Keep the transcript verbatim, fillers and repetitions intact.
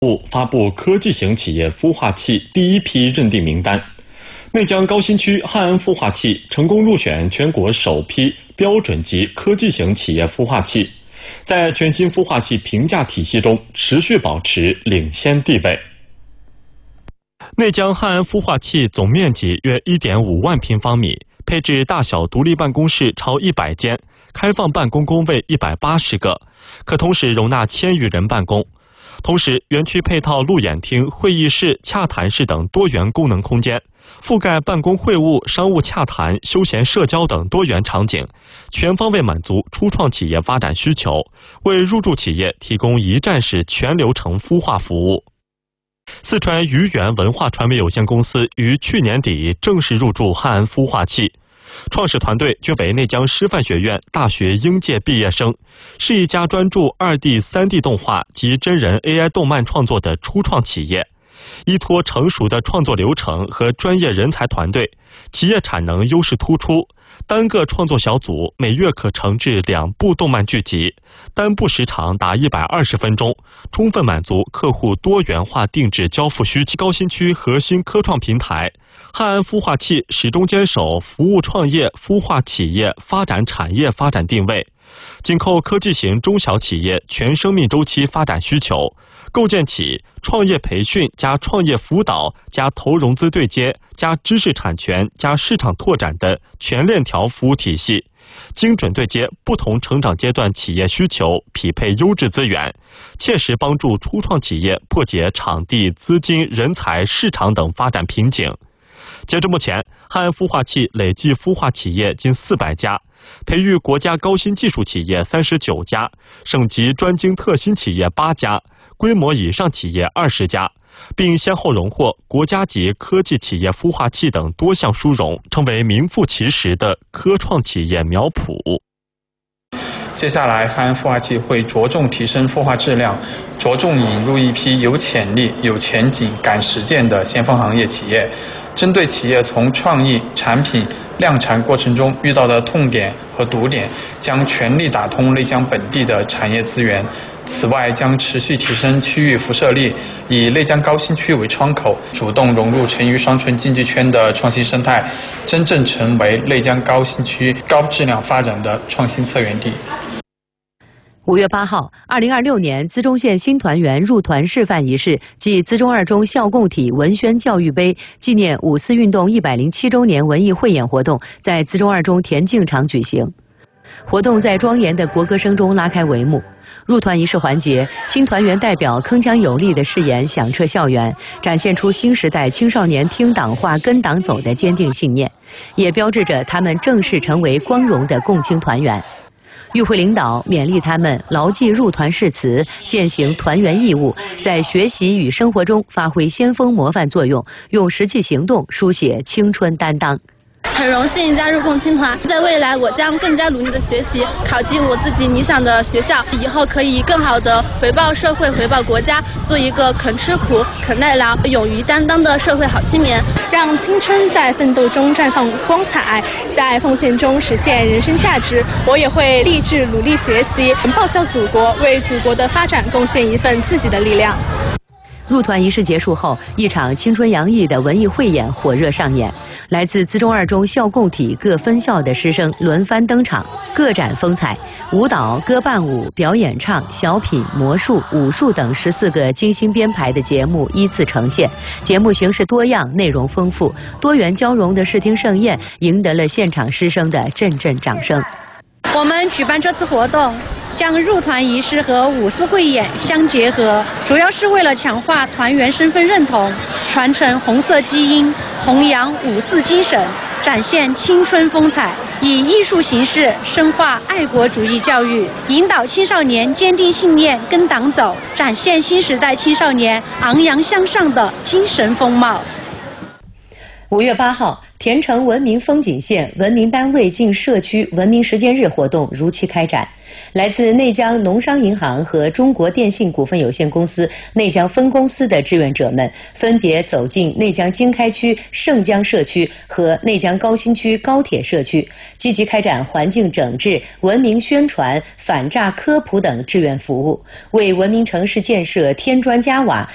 部发布科技型企业孵化器第一批认定名单，内江高新区汉安孵化器成功入选全国首批标准级科技型企业孵化器，在全新孵化器评价体系中持续保持领先地位。内江汉安孵化器总面积约 一点五万平方米，配置大小独立办公室超一百间，开放办公工位一百八十个，可同时容纳千余人办公。同时，园区配套路演厅、会议室、洽谈室等多元功能空间，覆盖办公会务、商务洽谈、休闲社交等多元场景，全方位满足初创企业发展需求，为入驻企业提供一站式全流程孵化服务。四川愚园文化传媒有限公司于去年底正式入驻汉安孵化器，创始团队均为内江师范学院大学应届毕业生，是一家专注 二 D、三 D 动画及真人 A I 动漫创作的初创企业。依托成熟的创作流程和专业人才团队，企业产能优势突出，单个创作小组每月可承制两部动漫剧集，单部时长达一百二十分钟，充分满足客户多元化定制交付需求。高新区核心科创平台汉安孵化器始终坚守服务创业、孵化企业、发展产业发展定位，紧扣科技型中小企业全生命周期发展需求，构建起创业培训加创业辅导加投融资对接加知识产权加市场拓展的全链条服务体系，精准对接不同成长阶段企业需求，匹配优质资源，切实帮助初创企业破解场地、资金、人才、市场等发展瓶颈。截至目前，汉安孵化器累计孵化企业近四百家，培育国家高新技术企业三十九家，省级专精特新企业八家，规模以上企业二十家，并先后荣获国家级科技企业孵化器等多项殊荣，成为名副其实的科创企业苗圃。 接下来，汉安孵化器会着重提升孵化质量，着重引入一批有潜力、有前景、敢实践的先锋行业企业，针对企业从创意、产品、量产过程中遇到的痛点和堵点，将全力打通内江本地的产业资源。此外，将持续提升区域辐射力，以内江高新区为窗口，主动融入成渝双纯经济圈的创新生态，真正成为内江高新区高质量发展的创新策源地。 五月八号，二零二六年资中县新团员入团示范仪式暨资中二中校共体文宣教育杯纪念五四运动一百零七周年文艺汇演活动在资中二中田径场举行。活动在庄严的国歌声中拉开帷幕。入团仪式环节，新团员代表铿锵有力的誓言响彻校园，展现出新时代青少年听党话、跟党走的坚定信念，也标志着他们正式成为光荣的共青团员。与会领导勉励他们牢记入团誓词，践行团员义务，在学习与生活中发挥先锋模范作用，用实际行动书写青春担当。 很荣幸加入共青团，在未来我将更加努力的学习，考进我自己理想的学校，以后可以更好的回报社会、回报国家，做一个肯吃苦、肯耐劳、勇于担当的社会好青年， 让青春在奋斗中绽放光彩，在奉献中实现人生价值。我也会励志努力学习，报效祖国，为祖国的发展贡献一份自己的力量。 入团仪式结束后，一场青春洋溢的文艺汇演火热上演，来自资中二中校共体各分校的师生轮番登场，各展风采。舞蹈、歌伴舞、表演唱、小品、魔术、武术等十四个精心编排的节目依次呈现，节目形式多样，内容丰富，多元交融的视听盛宴赢得了现场师生的阵阵掌声。 我们举办这次活动，将入团仪式和五四汇演相结合，主要是为了强化团员身份认同，传承红色基因，弘扬五四精神，展现青春风采，以艺术形式深化爱国主义教育，引导青少年坚定信念跟党走，展现新时代青少年昂扬向上的精神风貌。 五月八号，田城文明风景线文明单位进社区文明实践日活动如期开展。来自内江农商银行和中国电信股份有限公司内江分公司的志愿者们，分别走进内江经开区盛江社区和内江高新区高铁社区，积极开展环境整治、文明宣传、反诈科普等志愿服务，为文明城市建设添砖加瓦